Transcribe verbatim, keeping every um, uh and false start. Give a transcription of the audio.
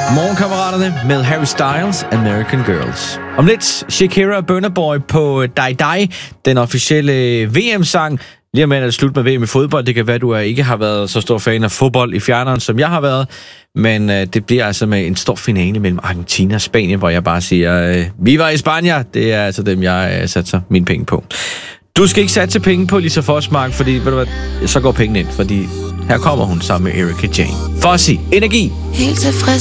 Morgenkammeraterne med Harry Styles, American Girls. Om lidt, Shakira Burna Boy på Die Die, den officielle V M-sang. Lige om lidt er det slut med V M i fodbold. Det kan være, at du ikke har været så stor fan af fodbold i fjerneren, som jeg har været. Men øh, det bliver altså med en stor finale mellem Argentina og Spanien, hvor jeg bare siger, øh, Viva España! Det er altså dem, jeg øh, satser mine penge på. Du skal ikke satse penge på Lisa Forsmark, fordi ved du hvad, så går pengene ind, fordi her kommer hun sammen med Erika Jane. Fossi, energi! Helt tilfreds.